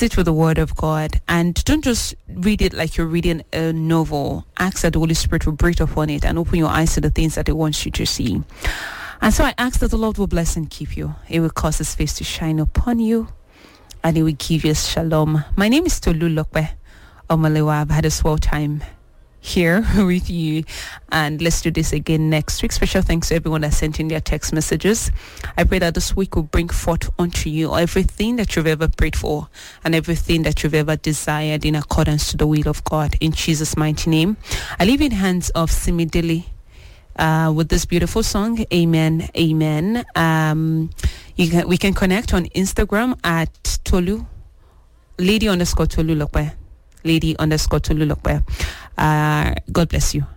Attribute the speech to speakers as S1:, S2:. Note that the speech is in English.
S1: Sit with the Word of God and don't just read it like you're reading a novel. Ask that the Holy Spirit will breathe upon it and open your eyes to the things that He wants you to see. And so I ask that the Lord will bless and keep you. He will cause His face to shine upon you and He will give you shalom. My name is Tolu Lokwe Omalewa. I've had a swell time here with you, and let's do this again next week. Special thanks to everyone that sent in their text messages. I pray that this week will bring forth unto you everything that you've ever prayed for and everything that you've ever desired in accordance to the will of God, in Jesus' mighty name. I leave in hands of Simidili with this beautiful song, Amen, Amen. We can connect on Instagram at Tolu, Lady_Tolu Lokwe. Lady_Tolu Lokwe. God bless you.